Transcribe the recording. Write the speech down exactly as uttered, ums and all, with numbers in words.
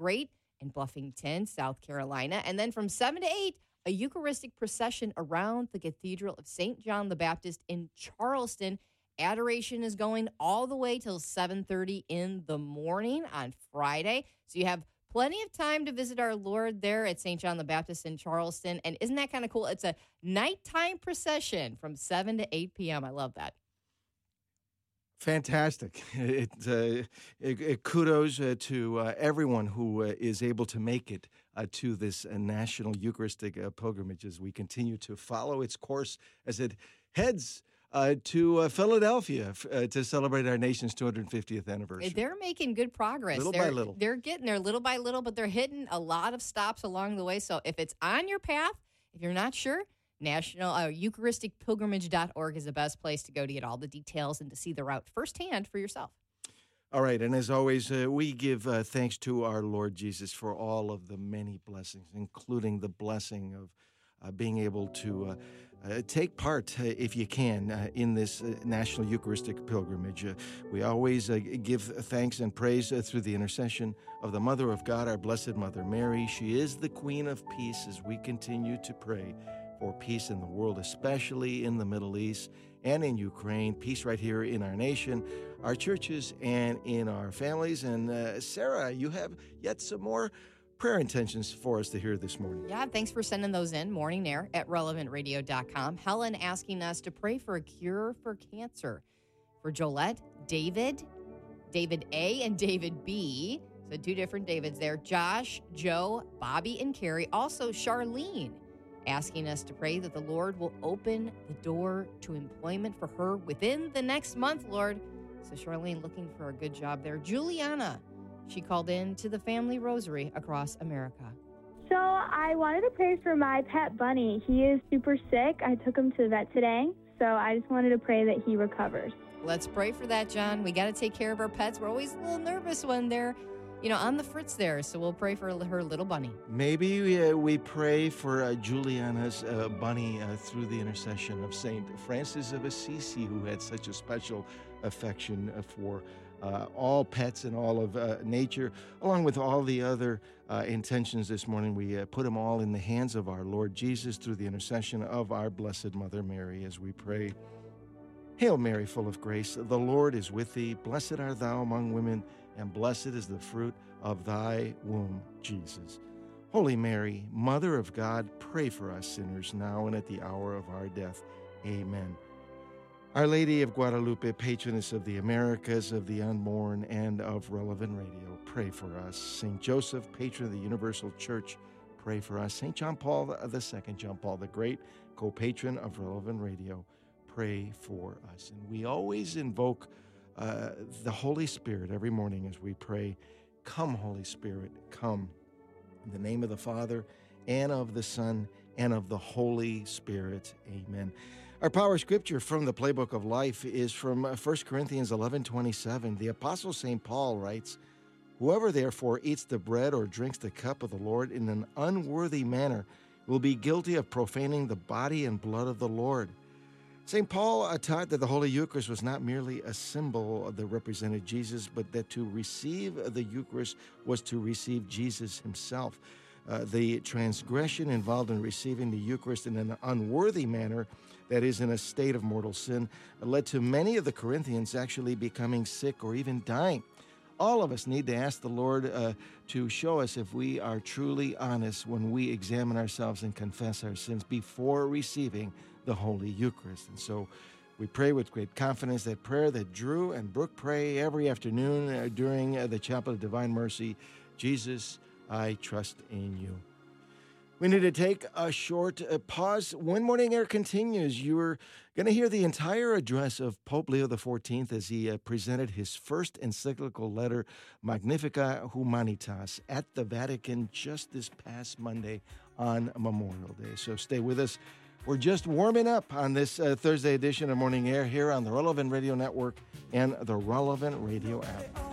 great in Bluffington, South Carolina. And then from seven to eight, a Eucharistic procession around the Cathedral of Saint John the Baptist in Charleston. Adoration is going all the way till seven thirty in the morning on Friday. So you have plenty of time to visit our Lord there at Saint John the Baptist in Charleston. And isn't that kind of cool? It's a nighttime procession from seven to eight p.m. I love that. Fantastic. It, uh, it, it kudos uh, to uh, everyone who uh, is able to make it uh, to this uh, National Eucharistic uh, Pilgrimage as we continue to follow its course as it heads uh, to uh, Philadelphia f- uh, to celebrate our nation's two hundred fiftieth anniversary. They're making good progress. Little they're, by little. They're getting there little by little, but they're hitting a lot of stops along the way. So if it's on your path, if you're not sure, National uh, Eucharistic Pilgrimage dot org is the best place to go to get all the details and to see the route firsthand for yourself. All right, and as always, uh, we give uh, thanks to our Lord Jesus for all of the many blessings, including the blessing of uh, being able to uh, uh, take part, uh, if you can, uh, in this uh, National Eucharistic Pilgrimage. Uh, we always uh, give thanks and praise uh, through the intercession of the Mother of God, our Blessed Mother Mary. She is the Queen of Peace as we continue to pray for peace in the world, especially in the Middle East and in Ukraine, peace right here in our nation, our churches, and in our families. And uh, Sarah, you have yet some more prayer intentions for us to hear this morning. Yeah, thanks for sending those in. Morning Air at relevant radio dot com. Helen asking us to pray for a cure for cancer. For Jolette, David, David A, and David B. So two different Davids there. Josh, Joe, Bobby, and Carrie. Also Charlene, asking us to pray that the Lord will open the door to employment for her within the next month, Lord. So Charlene looking for a good job there. Juliana, she called in to the Family Rosary across America. So I wanted to pray for my pet bunny. He is super sick. I took him to the vet today, so I just wanted to pray that he recovers. Let's pray for that, John. We got to take care of our pets. We're always a little nervous when they're, you know, on the fritz there. So we'll pray for her little bunny. Maybe we, uh, we pray for uh, Juliana's uh, bunny uh, through the intercession of Saint Francis of Assisi, who had such a special affection uh, for uh, all pets and all of uh, nature, along with all the other uh, intentions this morning. We uh, put them all in the hands of our Lord Jesus through the intercession of our Blessed Mother Mary as we pray. Hail Mary, full of grace, the Lord is with thee. Blessed art thou among women, and blessed is the fruit of thy womb, Jesus. Holy Mary, Mother of God, pray for us sinners now and at the hour of our death. Amen. Our Lady of Guadalupe, patroness of the Americas, of the unborn, and of Relevant Radio, pray for us. Saint Joseph, patron of the Universal Church, pray for us. Saint John Paul the Second, John Paul the Great, co-patron of Relevant Radio, pray for us. And we always invoke uh, the Holy Spirit every morning as we pray, come, Holy Spirit, come. In the name of the Father, and of the Son, and of the Holy Spirit. Amen. Our power scripture from the Playbook of Life is from First Corinthians eleven twenty-seven. The Apostle Saint Paul writes, whoever therefore eats the bread or drinks the cup of the Lord in an unworthy manner will be guilty of profaning the body and blood of the Lord. Saint Paul taught that the Holy Eucharist was not merely a symbol that represented Jesus, but that to receive the Eucharist was to receive Jesus himself. Uh, the transgression involved in receiving the Eucharist in an unworthy manner, that is, in a state of mortal sin, led to many of the Corinthians actually becoming sick or even dying. All of us need to ask the Lord uh, to show us if we are truly honest when we examine ourselves and confess our sins before receiving the Holy Eucharist. And so we pray with great confidence that prayer that Drew and Brooke pray every afternoon uh, during uh, the Chapel of Divine Mercy. Jesus, I trust in you. We need to take a short uh, pause. When Morning Air continues, you're going to hear the entire address of Pope Leo the fourteenth as he uh, presented his first encyclical letter, Magnificat Humanitas, at the Vatican just this past Monday on Memorial Day. So stay with us. We're just warming up on this uh, Thursday edition of Morning Air here on the Relevant Radio Network and the Relevant Radio app.